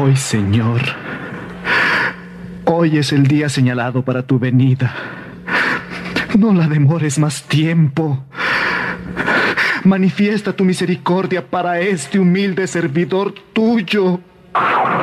Hoy, Señor, hoy es el día señalado para tu venida. No la demores más tiempo. Manifiesta tu misericordia para este humilde servidor tuyo.